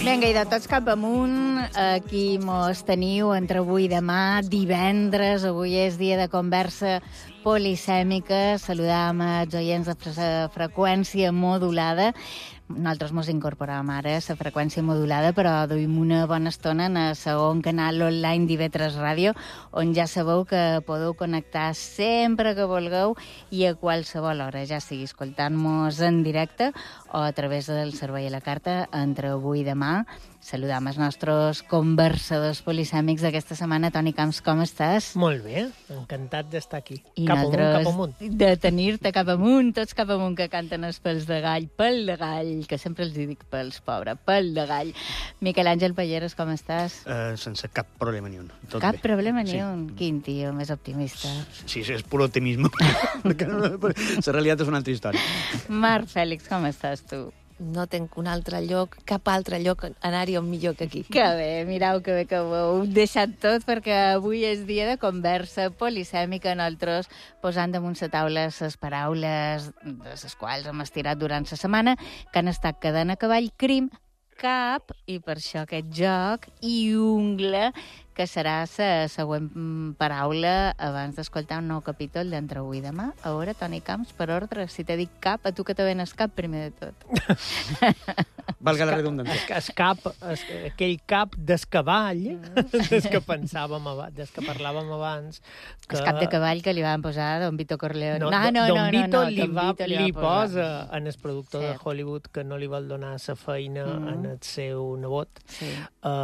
Vinga, i de tots cap amunt, aquí mos teniu entre avui i demà, divendres, avui és dia de conversa polisèmica, saludam els oients de freqüència modulada. Nosaltres mos incorporàvem ara a la freqüència modulada, però duim una bona estona en el segon canal online d'IV3 Ràdio, on ja sabeu que podeu connectar sempre que vulgueu i a qualsevol hora, ja sigui escoltant-nos en directe o a través del servei a la carta entre avui i demà. Saludam els nostres conversadors polisèmics d'aquesta setmana. Toni Camps, com estàs? Molt bé, encantat d'estar aquí. I cap amunt. De tenir-te cap amunt, tots cap amunt que canten els pèls de gall, pel de gall, que sempre els dic pels, pobre, pel de gall. Miquel Àngel Palleres, com estàs? Sense cap problema ni un. Tot Cap bé. problema ni un. Quin tio més optimista. Sí, és pur optimisme. La realitat és una altra història. Marc Fèlix, com estàs tu? No tenc un altre lloc, cap altre lloc anar-hi on millor que aquí. Que bé, mireu que bé que ho heu deixat tot, perquè avui és dia de conversa polisèmica, nosaltres posant damunt la taula les paraules de les quals hem estirat durant la setmana, que han estat quedant a cavall, crim, cap, i per això aquest joc, i ungla, que serà la següent paraula abans d'escoltar un nou capítol d'Entre avui i demà. A veure, Toni Camps, per ordre, si t'he dit cap, a tu que te venes cap primer de tot. Valga la redundància. Aquell cap d'escavall, des que pensàvem, des que parlàvem abans. Que... El cap de cavall que li van posar a Don Vito Corleone. Don Vito li posa en el productor de Cert. Hollywood que no li vol donar la feina en el seu nebot, Sí.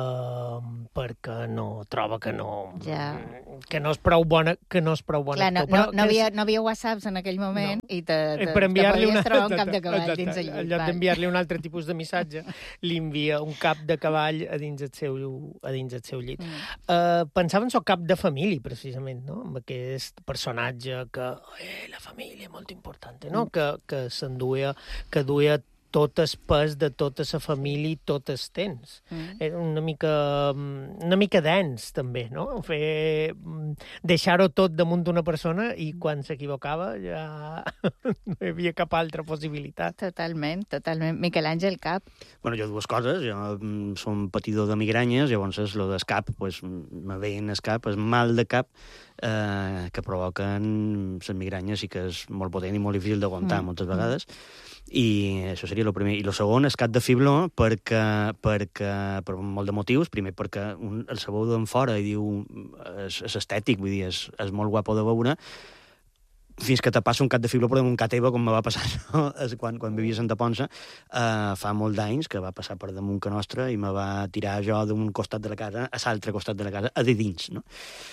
perquè no troba que no és prou bona, Clar, no havia whatsapps en aquell moment i te enviar-li podies trobar un cap de cavall dins el llit. En lloc d'enviar-li un altre tipus de missatge, li envia un cap de cavall a dins el seu llit. Pensava en el cap de família, precisament, no? Amb aquest personatge que la família és molt important, no? Que s'enduia, que duia tot el pes de tota la família i tot el temps. Era una mica dens, també, no? Deixar-ho tot damunt d'una persona i quan s'equivocava ja no hi havia cap altra possibilitat. Totalment. Miquel Àngel, cap. Bueno, jo dues coses. Jo som patidor de migranyes, llavors lo del cap, pues, me ve en el cap, el mal de cap que provoquen les migranyes i que és molt potent i molt difícil d'aguantar moltes vegades. I això seria el primer. I el segon és cap de fibló perquè per molt de motius. Primer perquè el sabeu d'en fora i diu és estètic, vull dir, és molt guapo de veure, fins que te passa un cap de fibló per damunt ca teva, com me va passar quan vivia a Santa Ponça fa molt d'anys, que va passar per damunt ca nostra i me va tirar jo d'un costat de la casa a l'altre costat de la casa, a de dins, no?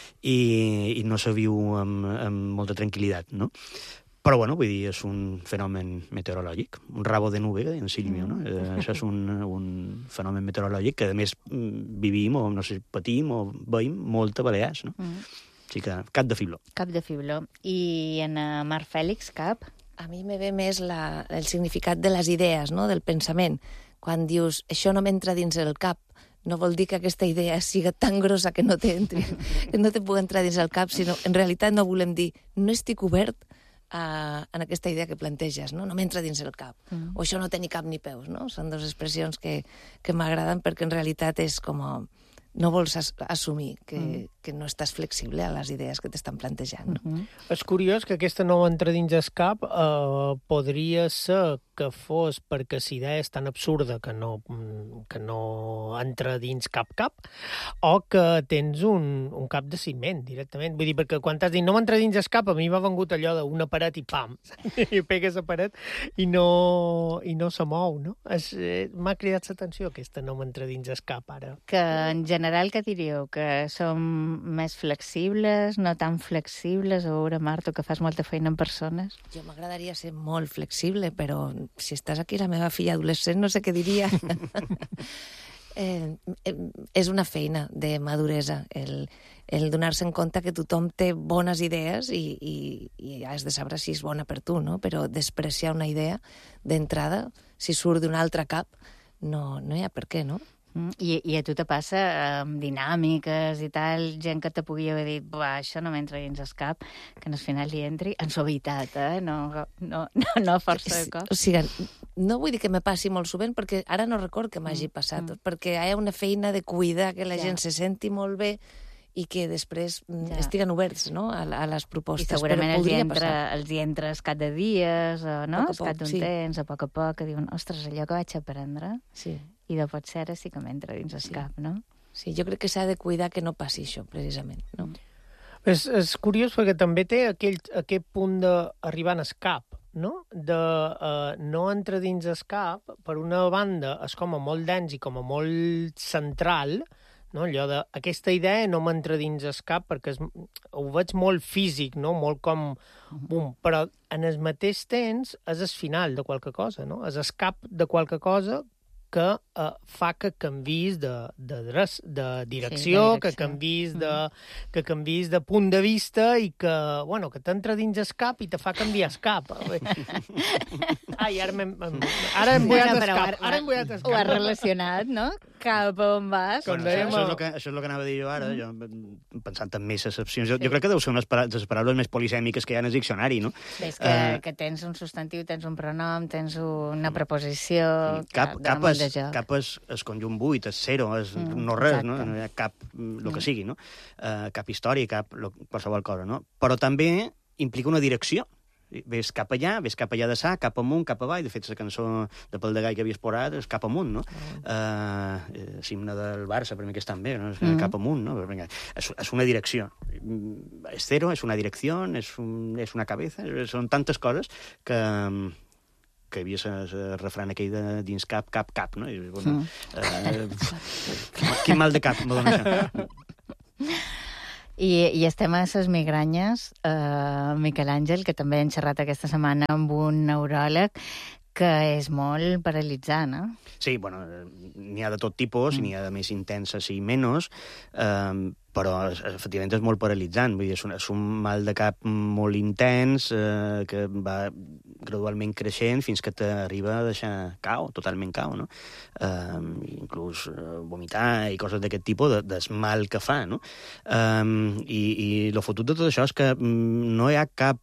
I no se viu amb molta tranquil·litat, no? Però, bueno, vull dir, és un fenomen meteorològic, un rabo de nube, en Silvio, no? Això és un fenomen meteorològic que, a més, vivim, o no sé, patim, o veiem molta Balears, no? Així que, cap de fibló. Cap de fibló. I en Marc Fèlix, cap? A mi me ve més el significat de les idees, no? Del pensament. Quan dius, això no m'entra dins el cap, no vol dir que aquesta idea siga tan grossa que no te pugui entrar dins el cap, sinó, en realitat, no volem dir, no estic obert en aquesta idea que planteges, no? No m'entra dins el cap. O això no té ni cap ni peus, no? Són dues expressions que m'agraden perquè en realitat és com no vols assumir que no estàs flexible a les idees que t'estan plantejant. No? És curiós que aquesta no entra dins el cap, podria ser que fos perquè la idea és tan absurda que no entra dins cap, o que tens un cap de ciment, directament. Vull dir, perquè quan t'has dit no m'entra dins el cap, a mi m'ha vengut allò d'una paret i pam, i pegues la paret i no se mou, no? M'ha cridat l'atenció aquesta no m'entra dins el cap, ara. Que en general, què diríeu? Que som més flexibles, no tan flexibles? A veure, Marta, que fas molta feina en persones. Jo m'agradaria ser molt flexible, però si estàs aquí, la meva filla adolescent, no sé què diria. És una feina de maduresa, el donar-se en compte que tothom té bones idees i has de saber si és bona per tu, no? Però despreciar una idea d'entrada, si surt d'un altre cap, no hi ha per què, no? I a tu te passa amb dinàmiques i tal, gent que te pugui haver dit això no m'entra dins el cap, que al final hi entri en suavitat, no força de cop. O sigui, no vull dir que me passi molt sovint, perquè ara no record que m'hagi passat, perquè hi ha una feina de cuidar que la gent se senti molt bé i que després estiguen oberts, no?, a les propostes. I segurament els hi entra el cap de dies, no?, el cap d'un temps, a poc, que diuen, ostres, allò que vaig aprendre, i de pot ser ara sí que m'entra dins el cap, no? Sí, jo crec que s'ha de cuidar que no passi això, precisament, no? És curiós perquè també té aquest punt d'arribar en el cap, no? No entra dins el cap, per una banda, és com a molt dens i com a molt central, no? Allò de, aquesta idea no m'entra dins el cap perquè ho veig molt físic, no? Molt com... Bum, però en el mateix temps és el final de qualque cosa, no? És el cap de qualque cosa que fa que canvis de direcció, que canvis de punt de vista i que, bueno, que t'entra dins el cap i te fa canviar el cap. Ai, ara hem bullat el cap. Ho has relacionat, no? Cap on vas. Això és el que anava a dir jo ara, jo pensant en més excepcions. Jo crec que deu ser una de les paraules més polisèmiques que hi ha en el diccionari, no? És que tens un substantiu, tens un pronom, tens una preposició... Cap és conjunt buit, és zero, és no res, no? No hi ha cap, el que sigui, no? Cap història, cap qualsevol cosa, no? Però també implica una direcció. Ves cap allà de sa, cap amunt, cap avall. De fet, la cançó de Pel de Gai que havies posat és cap amunt, no? L'himne del Barça, per mi que estan bé, no? Cap amunt, no? És una direcció. És zero, és una direcció, és una cabeza, són tantes coses que hi havia el refrán aquell de dins cap, no? I, bueno, quin mal de cap m'ho dona això. I estem a les migranyes, Miquel Àngel, que també hem xerrat aquesta setmana amb un neuròleg, que és molt paralitzant, no? Sí, bueno, n'hi ha de tot tipus, n'hi ha de més intenses i menys, però efectivament és molt paralitzant. Vull dir, és un mal de cap molt intens que va gradualment creixent fins que t'arriba a deixar totalment cau, no? Inclús vomitar i coses d'aquest tipus, del mal que fa, no? I el fotut de tot això és que no hi ha cap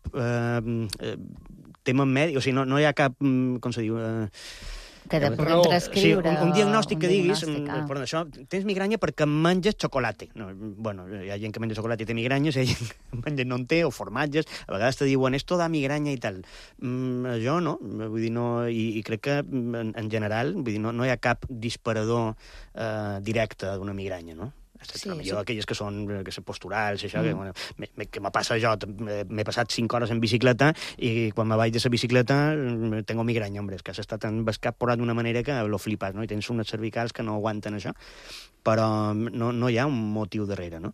tema mèdic, o sigui, no hi ha cap, com se diu... Que de prescriure... Sí, un diagnòstic que diguis, perdó, això, tens migranya perquè menges xocolata. No, bueno, hi ha gent que menja xocolata i té migranyes, hi ha gent que menja no en té, o formatges, a vegades te diuen, esto da migranya i tal. Jo no, vull dir, no, i crec que en general, vull dir, no hi ha cap disparador directe d'una migranya, no? Jo aquelles que són posturals, això, que me passa jo, m'he passat 5 hores en bicicleta i quan me vaig de la bicicleta tengo migranya, hombre, és que has estat en el cap porat d'una manera que lo flipes, no? I tens unes cervicals que no aguanten això, però no hi ha un motiu darrere, no?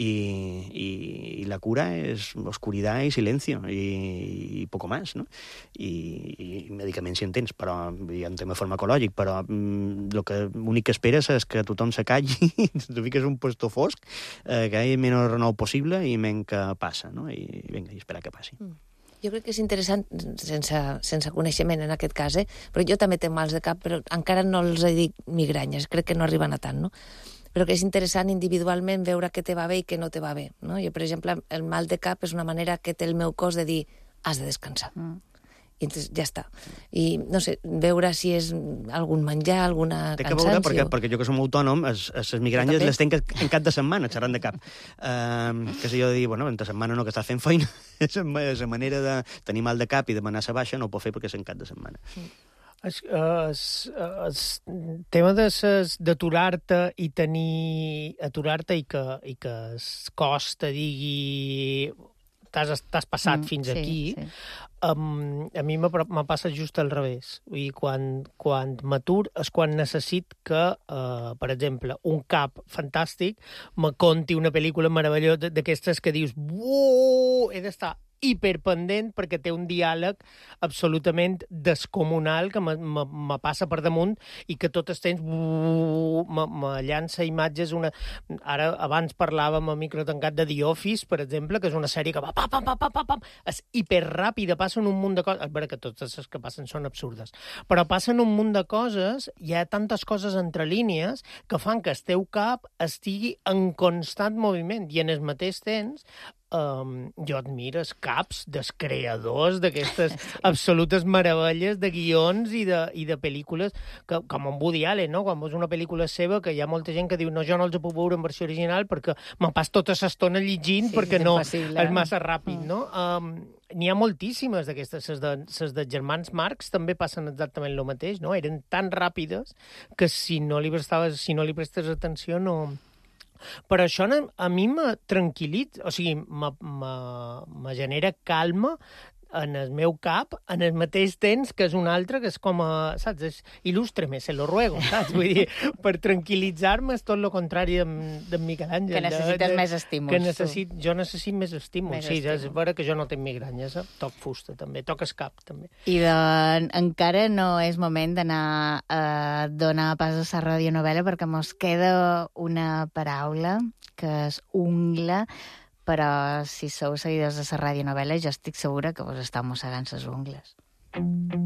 I la cura és oscuridad i silencio, i poco más, no? I medicaments si en tens, però hi ha un tema farmacològic, però l'únic que esperes és que tothom se calli, tu fiques un puesto fosc, que hi hagi menys renou possible i menys que passa, no? I vinga, i esperar que passi. Jo crec que és interessant, sense coneixement en aquest cas, però jo també tenc mals de cap, però encara no els dic migranyes, crec que no arriben a tant, no? Però que és interessant individualment veure què te va bé i què no te va bé, no? Jo, per exemple, el mal de cap és una manera que té el meu cos de dir has de descansar. I entonces ja està. I, no sé, veure si és algun menjar, alguna cansanci... Té que veure, perquè jo que som autònom, les migranyes les tenc en cap de setmana, xerrant de cap. Que sé jo de dir, bueno, entre setmana no, que estàs fent feina, la manera de tenir mal de cap i demanar la baixa no ho pot fer perquè és en cap de setmana. El tema d'aturar-te i aturar-te i que el cos te digui t'has passat fins aquí, a mi me passa just al revés. Vull dir, quan m'atur és quan necessit que, per exemple, un cap fantàstic me conti una pel·lícula meravellosa d'aquestes que dius, he d'estar hiperpendent perquè té un diàleg absolutament descomunal que me passa per damunt i que tot el temps me llança imatges. Ara, abans parlàvem a micro tancat de The Office, per exemple, que és una sèrie que va pam, és hiperràpida, passen un munt de coses. És veritat que totes les que passen són absurdes, però passen un munt de coses, hi ha tantes coses entre línies que fan que el teu cap estigui en constant moviment i en el mateix temps jo admiro els caps dels creadors d'aquestes absolutes meravelles de guions i de pel·lícules, com en Woody Allen, no? Quan veus una pel·lícula seva, que hi ha molta gent que diu no, jo no els puc veure en versió original perquè me pas tota l'estona llegint perquè no, és massa ràpid, no? N'hi ha moltíssimes d'aquestes. Les de germans Marx també passen exactament el mateix, no? Eren tan ràpides que si no li prestes atenció no... Però això a mi me tranquil·litza, o sigui, me genera calma en el meu cap, en el mateix temps que és un altre, que és com a, saps, il·lústreme, se lo ruego, saps? Vull dir, per tranquil·litzar-me és tot el contrari d'en Miquel Àngel. Que necessites més estímuls. Jo necessito més estímuls, sí, és vera que jo no tinc migranyes, toc fusta també, toc escap també. I encara no és moment d'anar a donar pas a la radionovel·la perquè mos queda una paraula que és ungla, però si sou seguidors de la radionovel·la jo estic segura que vos estàu mossegant les ungles.